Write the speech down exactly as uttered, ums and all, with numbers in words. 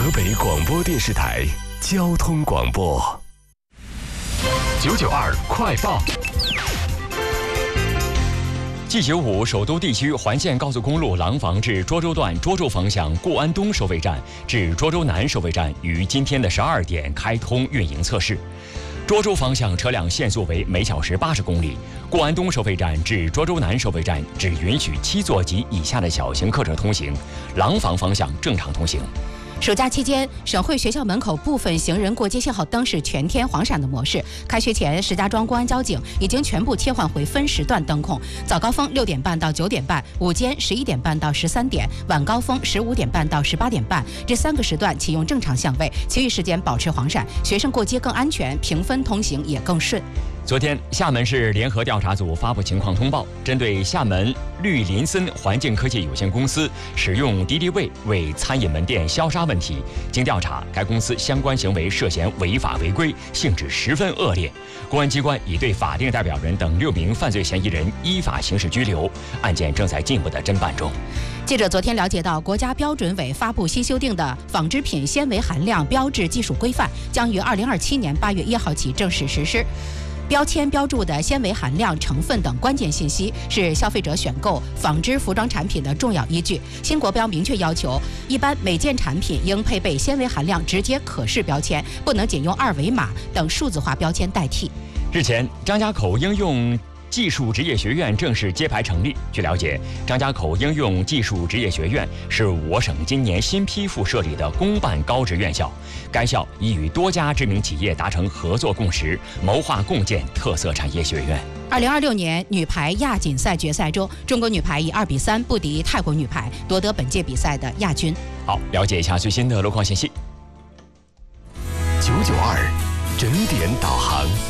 河北广播电视台交通广播九九二快报。 G 九五首都地区环线高速公路廊坊至涿州段涿州方向固安东收费站至涿州南收费站于今天的十二点开通运营测试。涿州方向车辆限速为每小时八十公里，固安东收费站至涿州南收费站只允许七座及以下的小型客车通行，廊坊方向正常通行。 暑假期间，省会学校门口部分行人过街信号灯是全天黄闪的模式。开学前，石家庄公安交警已经全部切换回分时段灯控，早高峰六点半到九点半，午间十一点半到十三点，晚高峰十五点半到十八点半，这三个时段启用正常相位，其余时间保持黄闪，学生过街更安全，平分通行也更顺。 昨天，厦门市联合调查组发布情况通报，针对厦门绿林森环境科技有限公司使用敌敌畏为餐饮门店消杀问题，经调查，该公司相关行为涉嫌违法违规，性质十分恶劣。公安机关已对法定代表人等六名犯罪嫌疑人依法刑事拘留，案件正在进一步的侦办中。 记者昨天了解到，国家标准委发布新修订的纺织品纤维含量标志技术规范，将于二零二七年八月一号起正式实施。标签标注的纤维含量、成分等关键信息是消费者选购纺织服装产品的重要依据。新国标明确要求，一般每件产品应配备纤维含量直接可视标签，不能仅用二维码等数字化标签代替。 日前，张家口应用技术职业学院正式揭牌成立。据了解，张家口应用技术职业学院是我省今年新批复设立的公办高职院校。该校已与多家知名企业达成合作共识，谋划共建特色产业学院。 二零二六年女排亚锦赛决赛中，中国女排以二比三不敌泰国女排，夺得本届比赛的亚军。 好，了解一下最新的路况信息。 九九二整点导航。